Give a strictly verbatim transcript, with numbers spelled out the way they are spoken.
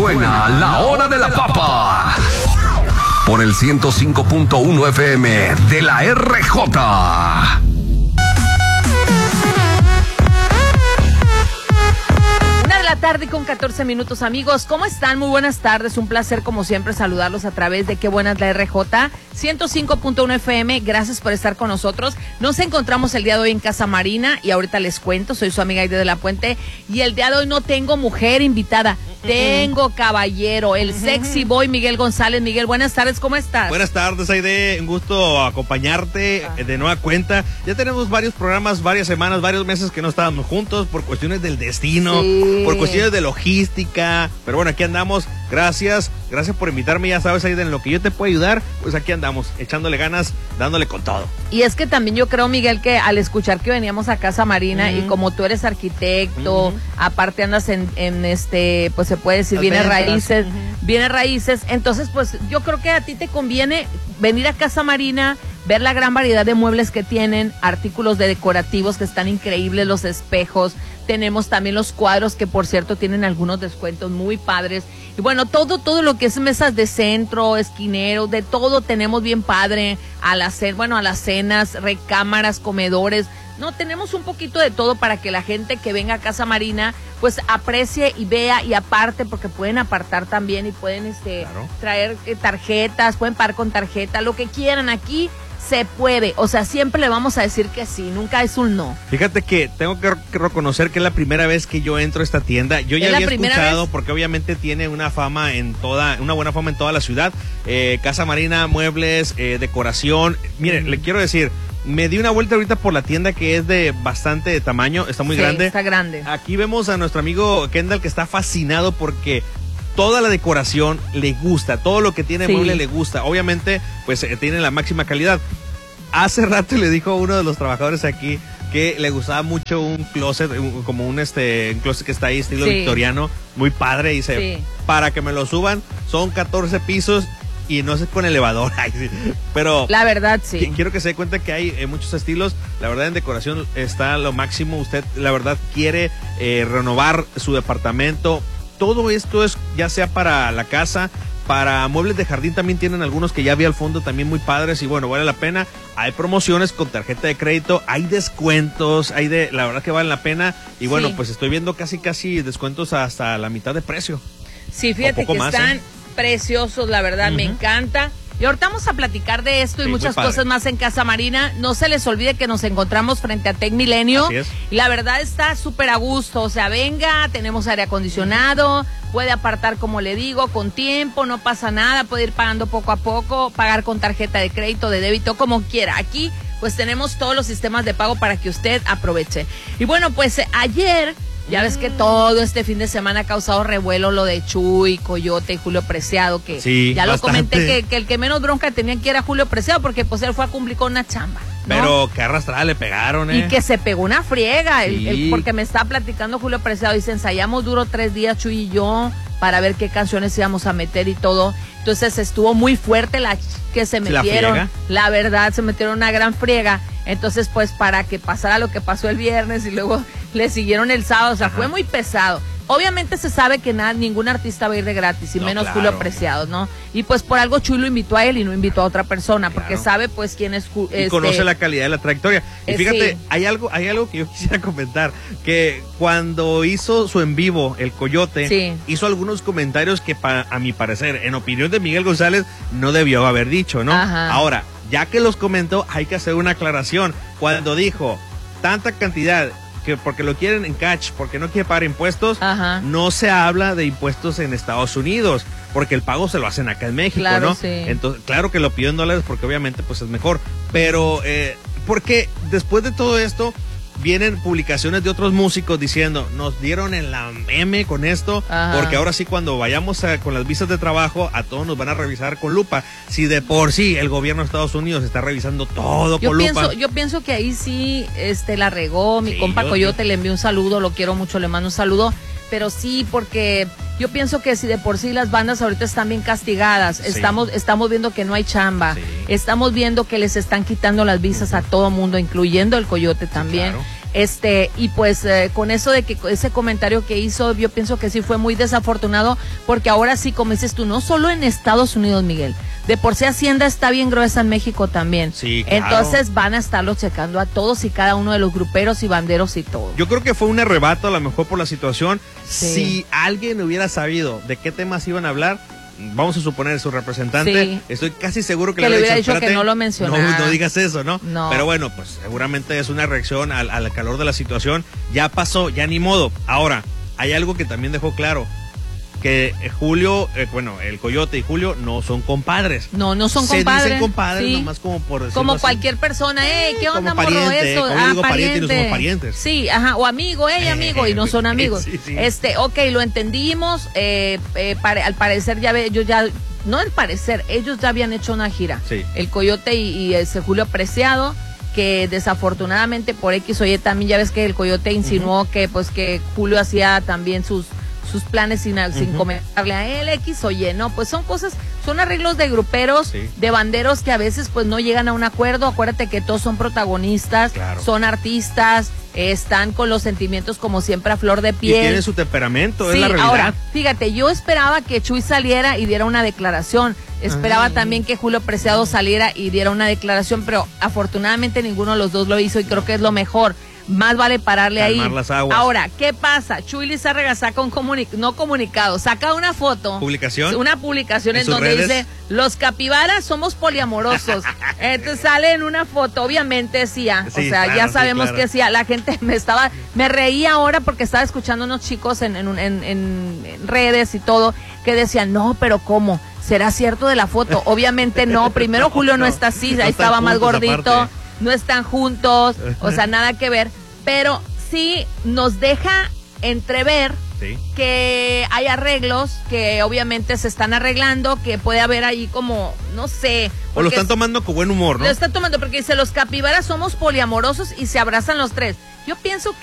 Suena la hora de la papa. Por el ciento cinco punto uno F M de la R J. La tarde con catorce minutos, amigos. ¿Cómo están? Muy buenas tardes. Un placer, como siempre, saludarlos a través de Qué Buena es la R J ciento cinco punto uno F M. Gracias por estar con nosotros. Nos encontramos el día de hoy en Casa Marina y ahorita les cuento. Soy su amiga Aide de la Puente y el día de hoy no tengo mujer invitada. Tengo caballero, el sexy boy Miguel González. Miguel, buenas tardes, ¿cómo estás? Buenas tardes, Aide, un gusto acompañarte ah. de nueva cuenta. Ya tenemos varios programas, varias semanas, varios meses que no estábamos juntos por cuestiones del destino, sí. por cuestiones de logística, pero bueno, aquí andamos. Gracias, gracias por invitarme, ya sabes, Aide, en lo que yo te puedo ayudar, pues aquí andamos, echándole ganas, dándole con todo. Y es que también yo creo, Miguel, que al escuchar que veníamos a Casa Marina, uh-huh. y como tú eres arquitecto, uh-huh. aparte andas en, en este, pues se puede decir, bienes raíces, uh-huh. bienes raíces, entonces pues yo creo que a ti te conviene venir a Casa Marina, ver la gran variedad de muebles que tienen, artículos de decorativos que están increíbles, los espejos, tenemos también los cuadros que por cierto tienen algunos descuentos muy padres, y bueno, todo, todo lo que es mesas de centro, esquineros, de todo tenemos bien padre, a la cena, bueno, a las cenas, recámaras, comedores, no, tenemos un poquito de todo para que la gente que venga a Casa Marina pues aprecie y vea y aparte, porque pueden apartar también y pueden este claro. traer eh, tarjetas, pueden pagar con tarjeta, lo que quieran aquí se puede, o sea, siempre le vamos a decir que sí, nunca es un no. Fíjate que tengo que reconocer que es la primera vez que yo entro a esta tienda. Yo ya había escuchado, vez? porque obviamente tiene una fama en toda, una buena fama en toda la ciudad. Eh, Casa Marina, muebles, eh, decoración. Miren, mm. le quiero decir, me di una vuelta ahorita por la tienda que es de bastante tamaño, está muy sí, grande. está grande. Aquí vemos a nuestro amigo Kendall que está fascinado porque toda la decoración le gusta, todo lo que tiene sí. mueble le gusta. Obviamente, pues eh, tiene la máxima calidad. Hace rato le dijo a uno de los trabajadores aquí que le gustaba mucho un closet, un, como un este un closet que está ahí estilo sí. victoriano, muy padre, y dice, sí. para que me lo suban son catorce pisos y no sé con elevador. Ay, sí. Pero la verdad sí. Quiero que se dé cuenta que hay eh, muchos estilos. La verdad, en decoración está lo máximo. Usted, la verdad, quiere eh, renovar su departamento. Todo esto es ya sea para la casa, para muebles de jardín también tienen algunos que ya vi al fondo también muy padres y bueno, vale la pena. Hay promociones con tarjeta de crédito, hay descuentos, hay de, la verdad que valen la pena y bueno, sí. pues estoy viendo casi casi descuentos hasta la mitad de precio. Sí, fíjate que más, están ¿eh? preciosos, la verdad, uh-huh. me encanta. Y ahorita vamos a platicar de esto y sí, muchas cosas más en Casa Marina. No se les olvide que nos encontramos frente a Tec Milenio. Así es. Y la verdad está súper a gusto. O sea, venga, tenemos aire acondicionado, puede apartar como le digo, con tiempo, no pasa nada, puede ir pagando poco a poco, pagar con tarjeta de crédito, de débito, como quiera. Aquí pues tenemos todos los sistemas de pago para que usted aproveche. Y bueno, pues ayer... Ya ves que todo este fin de semana ha causado revuelo lo de Chuy, Coyote y Julio Preciado, que sí, ya lo bastante. comenté que, que el que menos bronca tenía que era Julio Preciado, porque pues él fue a cumplir con una chamba, ¿no? Pero que arrastrada le pegaron, ¿eh? Y que se pegó una friega, sí. el, el, porque me está platicando Julio Preciado, dice, ensayamos duro tres días Chuy y yo, para ver qué canciones íbamos a meter y todo. Entonces estuvo muy fuerte la que se metieron, la, la verdad, se metieron una gran friega. Entonces, pues, para que pasara lo que pasó el viernes y luego le siguieron el sábado, o sea, ajá. fue muy pesado. Obviamente se sabe que nada, ningún artista va a ir de gratis, y no, menos claro. Julio Preciado, ¿no? Y pues por algo Chuy lo invitó a él y no invitó a otra persona, porque claro. sabe pues quién es. Y este, conoce la calidad de la trayectoria. Y fíjate, sí. hay algo, hay algo que yo quisiera comentar, que cuando hizo su en vivo, el Coyote, sí. hizo algunos comentarios que pa, a mi parecer, en opinión de Miguel González, no debió haber dicho, ¿no? Ajá. Ahora, ya que los comentó, hay que hacer una aclaración. Cuando dijo tanta cantidad, que porque lo quieren en cash, porque no quiere pagar impuestos, ajá. no se habla de impuestos en Estados Unidos, porque el pago se lo hacen acá en México, claro, ¿no? Sí. Entonces, claro que lo pidió en dólares porque obviamente pues es mejor, pero eh, porque después de todo esto vienen publicaciones de otros músicos diciendo, nos dieron en la M con esto, ajá. porque ahora sí cuando vayamos a, con las visas de trabajo, a todos nos van a revisar con lupa. Si de por sí el gobierno de Estados Unidos está revisando todo yo con pienso, lupa. Yo pienso que ahí sí este, la regó, mi sí, compa yo, Coyote, le envió un saludo, lo quiero mucho, le mando un saludo, pero sí, porque yo pienso que si de por sí las bandas ahorita están bien castigadas, sí. estamos, estamos viendo que no hay chamba, sí. estamos viendo que les están quitando las visas a todo mundo, incluyendo el Coyote también. Sí, claro. Este, y pues eh, con eso de que ese comentario que hizo, yo pienso que sí fue muy desafortunado, porque ahora sí, como dices tú, no solo en Estados Unidos, Miguel, de por sí Hacienda está bien gruesa en México también. Sí, claro. Entonces van a estarlo checando a todos y cada uno de los gruperos y banderos y todo. Yo creo que fue un arrebato, a lo mejor por la situación. Sí. Si alguien hubiera sabido de qué temas iban a hablar, vamos a suponer su representante, sí. Estoy casi seguro que, que le, le hubiera dicho, dicho que no lo mencionara. No, no digas eso, ¿no? No. Pero bueno, pues seguramente es una reacción al, al calor de la situación. Ya pasó, ya ni modo. Ahora, hay algo que también dejó claro. Que Julio, eh, bueno, el Coyote y Julio no son compadres. No, no son Se compadres. Se dicen compadres, sí. nomás como por decirlo Como así. cualquier persona, eh, ¿qué onda, como morro? pariente, Eso, como ah, digo, pariente. pariente y no somos parientes. Sí, ajá, o amigo, ella amigo, y no son amigos. Sí, sí. Este, ok, lo entendimos, eh, eh, pare, al parecer ya ve, ellos ya, no al parecer, ellos ya habían hecho una gira. Sí. El Coyote y, y ese Julio Preciado, que desafortunadamente por X o Y también, ya ves que el Coyote insinuó uh-huh. que pues que Julio hacía también sus sus planes sin, uh-huh. sin comentarle a él, X o Y, no, pues son cosas, son arreglos de gruperos, sí. de banderos que a veces pues no llegan a un acuerdo. Acuérdate que todos son protagonistas, claro. son artistas, eh, están con los sentimientos como siempre a flor de piel. Y tienen su temperamento, sí, es la realidad. Ahora, fíjate, yo esperaba que Chuy saliera y diera una declaración, esperaba Ay. también que Julio Preciado saliera y diera una declaración, pero afortunadamente ninguno de los dos lo hizo y creo que es lo mejor. Más vale pararle Calmar ahí. Las aguas. Ahora, ¿qué pasa? Chuy Lizárraga saca un comunicado, no comunicado, saca una foto. ¿Publicación? Una publicación en, en donde redes? dice, los capibaras somos poliamorosos. Entonces sale en una foto, obviamente decía, sí, o sea, claro, ya sabemos sí, claro. que decía, la gente me estaba, me reía ahora porque estaba escuchando unos chicos en, en, en, en, en redes y todo, que decían, no, pero ¿cómo? ¿Será cierto de la foto? Obviamente no, primero no, Julio no, no está así, no ahí estaba más gordito. Aparte. No están juntos, o sea, nada que ver, pero sí nos deja entrever sí. que hay arreglos, que obviamente se están arreglando, que puede haber ahí como, no sé. O lo están tomando con buen humor, ¿no? Lo están tomando porque dice, los capibaras somos poliamorosos y se abrazan los tres. Yo pienso